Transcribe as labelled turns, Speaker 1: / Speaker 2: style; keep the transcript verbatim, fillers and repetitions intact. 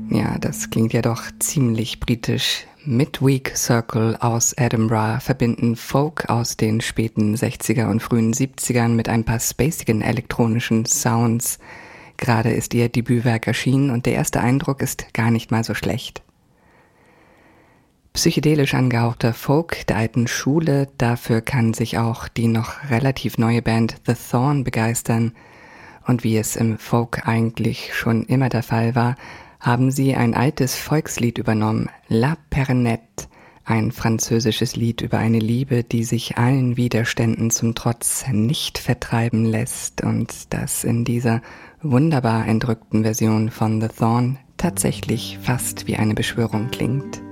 Speaker 1: Ja, das klingt ja doch ziemlich britisch. Midweek Circle aus Edinburgh verbinden Folk aus den späten sechziger und frühen siebzigern mit ein paar spacigen elektronischen Sounds. Gerade ist ihr Debütwerk erschienen und der erste Eindruck ist gar nicht mal so schlecht. Psychedelisch angehauchter Folk der alten Schule, dafür kann sich auch die noch relativ neue Band The Thorn begeistern. Und wie es im Folk eigentlich schon immer der Fall war, haben sie ein altes Volkslied übernommen, La Pernette, ein französisches Lied über eine Liebe, die sich allen Widerständen zum Trotz nicht vertreiben lässt und das in dieser wunderbar entrückten Version von The Thorn tatsächlich fast wie eine Beschwörung klingt.